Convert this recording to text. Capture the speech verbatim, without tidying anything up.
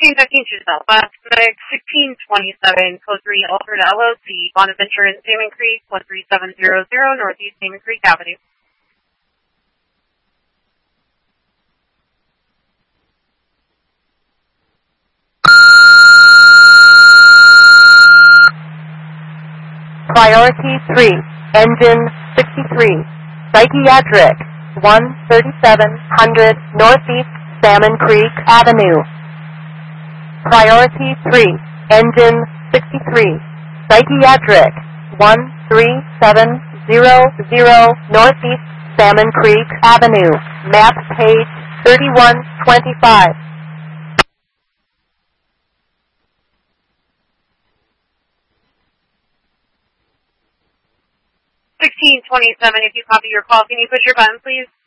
sixteen fifteen to Southwest, Medic sixteen twenty-seven, Code three, Alfred L L C, Bonaventure and Salmon Creek, one three seven zero zero, Northeast Salmon Creek Avenue. Priority three, Engine sixty-three, Psychiatric, one thirty-seven hundred Northeast Salmon Creek Avenue. Priority three, Engine sixty-three, Psychiatric, one three seven zero zero Northeast Salmon Creek Avenue. Map page thirty-one twenty-five. sixteen twenty-seven, if you copy your call, can you push your button, please?